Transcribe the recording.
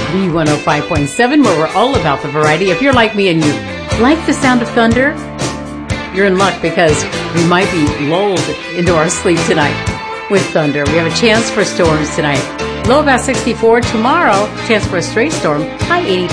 B105.7, where we're all about the variety. If you're like me and you like the sound of thunder, you're in luck because we might be lulled into our sleep tonight with thunder. We have a chance for storms tonight. Low about 64. Tomorrow, chance for a straight storm. High 80.